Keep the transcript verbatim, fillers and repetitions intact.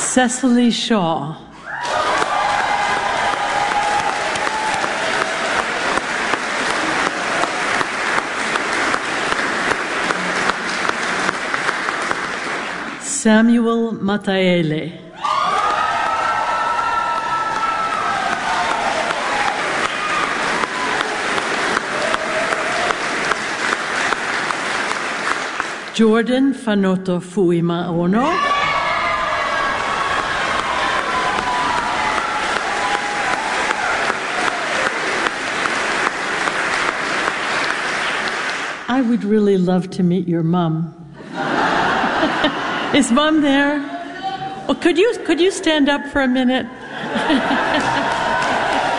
Cecily Shaw. Samuel Mataele. Jordan Fanoto Fuimaono. I would really love to meet your mom. Is Mom there? Well, could you could you stand up for a minute?